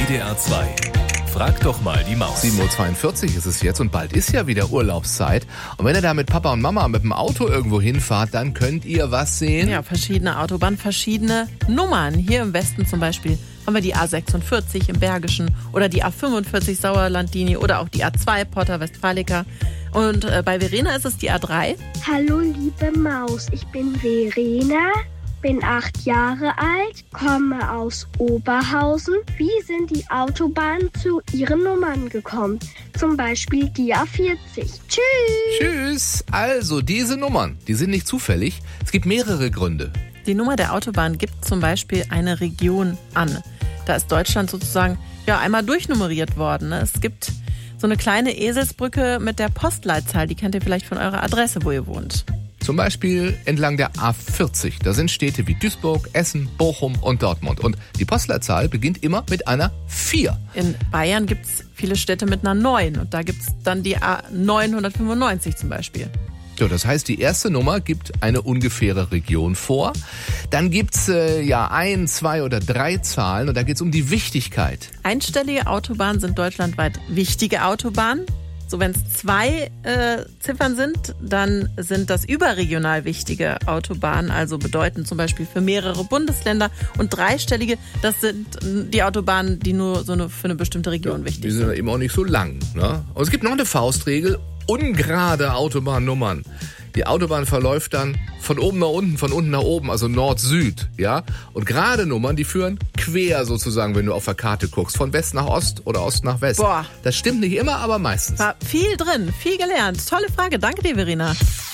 WDR 2. Frag doch mal die Maus. 7:42 Uhr ist es jetzt und bald ist ja wieder Urlaubszeit. Und wenn ihr da mit Papa und Mama mit dem Auto irgendwo hinfahrt, dann könnt ihr was sehen? Ja, verschiedene Autobahnen, verschiedene Nummern. Hier im Westen zum Beispiel haben wir die A46 im Bergischen oder die A45 Sauerland-Linie oder auch die A2 Porta Westfalica. Und bei Verena ist es die A3. Hallo liebe Maus, ich bin Verena, bin 8 Jahre alt, komme aus Oberhausen. Wie sind die Autobahnen zu ihren Nummern gekommen? Zum Beispiel die A40. Tschüss! Tschüss! Also, diese Nummern, die sind nicht zufällig. Es gibt mehrere Gründe. Die Nummer der Autobahn gibt zum Beispiel eine Region an. Da ist Deutschland sozusagen einmal durchnummeriert worden. Es gibt so eine kleine Eselsbrücke mit der Postleitzahl, die kennt ihr vielleicht von eurer Adresse, wo ihr wohnt. Zum Beispiel entlang der A40. Da sind Städte wie Duisburg, Essen, Bochum und Dortmund. Und die Postleitzahl beginnt immer mit einer 4. In Bayern gibt es viele Städte mit einer 9 und da gibt es dann die A995 zum Beispiel. So, das heißt, die erste Nummer gibt eine ungefähre Region vor. Dann gibt's 1, 2 oder 3 Zahlen und da geht's um die Wichtigkeit. Einstellige Autobahnen sind deutschlandweit wichtige Autobahnen. So, wenn es 2 Ziffern sind, dann sind das überregional wichtige Autobahnen, also bedeutend zum Beispiel für mehrere Bundesländer. Und 3-stellige, das sind die Autobahnen, die nur für eine bestimmte Region wichtig sind. Die sind eben auch nicht so lang. Ne? Und es gibt noch eine Faustregel: ungerade Autobahnnummern. Die Autobahn verläuft dann von oben nach unten, von unten nach oben, also Nord-Süd, ja. Und gerade Nummern, die führen quer sozusagen, wenn du auf der Karte guckst, von West nach Ost oder Ost nach West. Boah. Das stimmt nicht immer, aber meistens. War viel drin, viel gelernt. Tolle Frage, danke dir, Verena.